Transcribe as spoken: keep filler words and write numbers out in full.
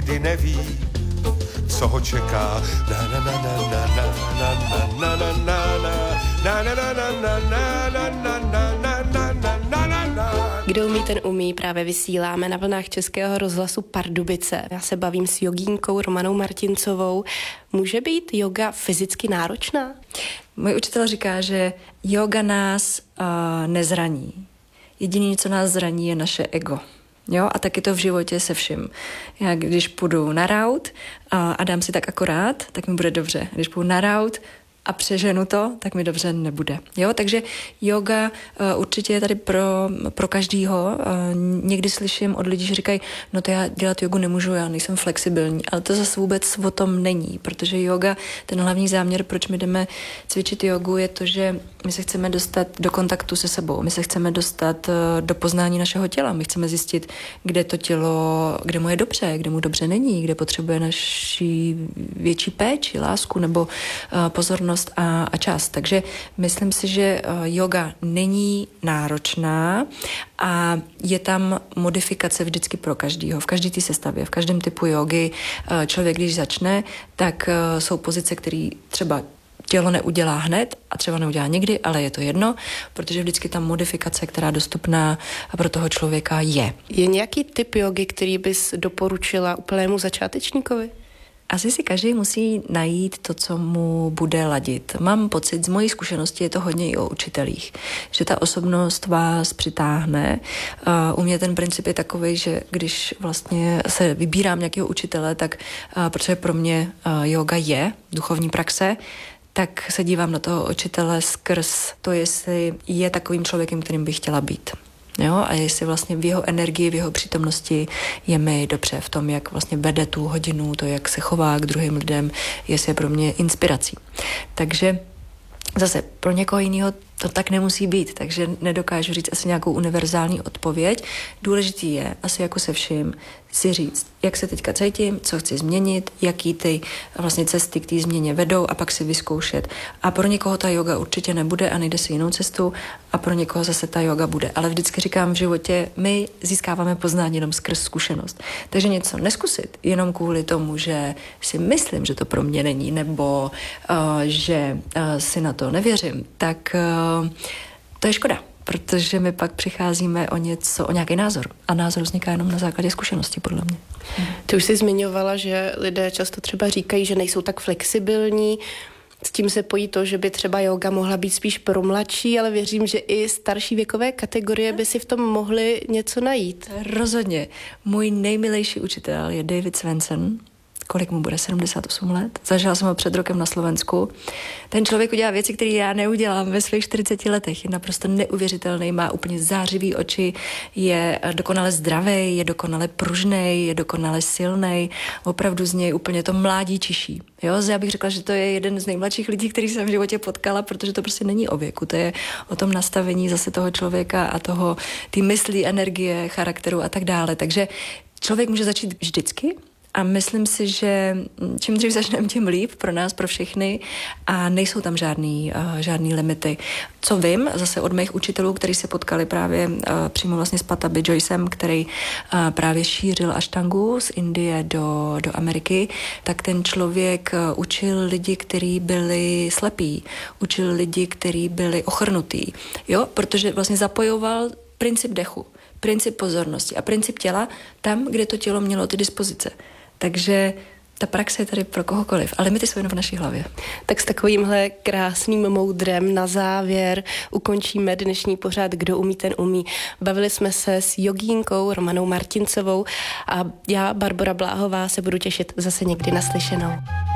nikdy neví, co ho čeká. Na na na na na na na na na na na na na na na na na na na na. Kdo umí, ten umí, právě vysíláme na vlnách Českého rozhlasu Pardubice. Já se bavím s jogínkou Romanou Martincovou. Může být yoga fyzicky náročná? Můj učitel říká, že yoga nás uh, nezraní. Jediné, co nás zraní, je naše ego. Jo? A tak je to v životě se vším. Já když půjdu na raut a, a dám si tak akorát, tak mi bude dobře. Když půjdu na raut a přeženu to, tak mi dobře nebude. Jo? Takže yoga uh, určitě je tady pro, pro každýho. Uh, někdy slyším od lidí, že říkají, no to já dělat jogu nemůžu, já nejsem flexibilní. Ale to zase vůbec o tom není, protože yoga, ten hlavní záměr, proč my jdeme cvičit jogu, je to, že my se chceme dostat do kontaktu se sebou, my se chceme dostat uh, do poznání našeho těla, my chceme zjistit, kde to tělo, kde mu je dobře, kde mu dobře není, kde potřebuje naši větší péči, lásku nebo uh, pozornost A, a čas. Takže myslím si, že yoga není náročná a je tam modifikace vždycky pro každýho. V každé té sestavě, v každém typu jogy člověk, když začne, tak jsou pozice, které třeba tělo neudělá hned a třeba neudělá nikdy, ale je to jedno, protože vždycky tam modifikace, která dostupná pro toho člověka je. Je nějaký typ jogy, který bys doporučila úplnému začátečníkovi? Asi si každý musí najít to, co mu bude ladit. Mám pocit, z mojí zkušenosti je to hodně i o učitelích, že ta osobnost vás přitáhne. Uh, u mě ten princip je takový, že když vlastně se vybírám nějakého učitele, tak uh, protože pro mě uh, yoga je duchovní praxe, tak se dívám na toho učitele skrz to, jestli je takovým člověkem, kterým bych chtěla být. Jo? A jestli vlastně v jeho energii, v jeho přítomnosti je mi dobře v tom, jak vlastně vede tu hodinu, to, jak se chová k druhým lidem, jestli je pro mě inspirací. Takže zase pro někoho jiného to tak nemusí být, takže nedokážu říct asi nějakou univerzální odpověď. Důležitý je, asi jako se vším, si říct, jak se teďka cítím, co chci změnit, jaký ty vlastně cesty k té změně vedou a pak si vyzkoušet. A pro někoho ta yoga určitě nebude a nejde si jinou cestou a pro někoho zase ta yoga bude. Ale vždycky říkám, v životě my získáváme poznání jenom skrz zkušenost. Takže něco neskusit jenom kvůli tomu, že si myslím, že to pro mě není, nebo uh, že uh, si na to nevěřím, tak uh, to je škoda. Protože my pak přicházíme o něco, o nějaký názor. A názor vzniká jenom na základě zkušenosti, podle mě. Ty už jsi zmiňovala, že lidé často třeba říkají, že nejsou tak flexibilní. S tím se pojí to, že by třeba yoga mohla být spíš pro mladší, ale věřím, že i starší věkové kategorie by si v tom mohli něco najít. Rozhodně. Můj nejmilejší učitel je David Swenson. Kolik mu bude? sedmdesát osm let. Zažila jsem ho před rokem na Slovensku. Ten člověk udělá věci, které já neudělám ve svých čtyřiceti letech. Je naprosto neuvěřitelný, má úplně zářivý oči, je dokonale zdravý, je dokonale pružnej, je dokonale silnej. Opravdu z něj úplně to mládí čiší. Jo? Já bych řekla, že to je jeden z nejmladších lidí, který jsem v životě potkala, protože to prostě není o věku. To je o tom nastavení zase toho člověka a toho, ty myslí, energie, charakteru a tak dále. Takže člověk může začít vždycky. A myslím si, že čím dřív začneme, tím líp pro nás, pro všechny a nejsou tam žádný, uh, žádný limity. Co vím, zase od mých učitelů, kteří se potkali právě uh, přímo vlastně s Patabi Joycem, který uh, právě šířil aštangu z Indie do, do Ameriky, tak ten člověk uh, učil lidi, kteří byli slepí, učil lidi, kteří byli ochrnutí, jo, protože vlastně zapojoval princip dechu, princip pozornosti a princip těla tam, kde to tělo mělo ty dispozice. Takže ta praxe je tady pro kohokoliv, ale limity jsou jenom v naší hlavě. Tak s takovýmhle krásným moudrem na závěr ukončíme dnešní pořad Kdo umí, ten umí. Bavili jsme se s jogínkou Romanou Martincovou a já, Barbora Bláhová, se budu těšit zase někdy naslyšenou.